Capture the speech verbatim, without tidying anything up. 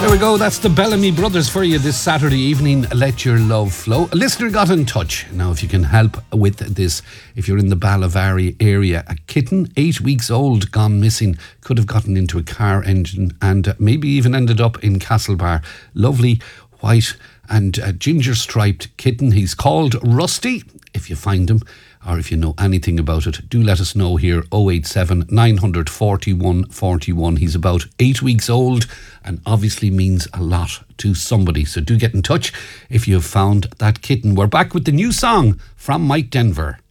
There we go, that's the Bellamy Brothers for you this Saturday evening. Let Your Love Flow. A listener got in touch. Now, if you can help with this, if you're in the Ballavary area, a kitten, eight weeks old, gone missing, could have gotten into a car engine and maybe even ended up in Castlebar. Lovely, white and uh, ginger striped kitten. He's called Rusty. If you find him, or if you know anything about it, do let us know here. oh eight seven, nine four one, four one. He's about eight weeks old and obviously means a lot to somebody. So do get in touch if you've found that kitten. We're back with the new song from Mike Denver.